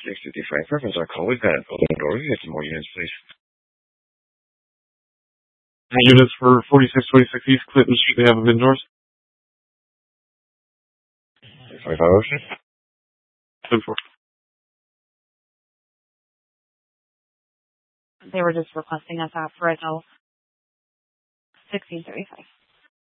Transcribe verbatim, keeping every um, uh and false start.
six fifty-five preference are call. We've got an open door. We've got some more units, please. Units for forty-six twenty-six East Clinton Street. They have them indoors. twenty-five Ocean. ten four. They were just requesting us out for until sixteen thirty-five.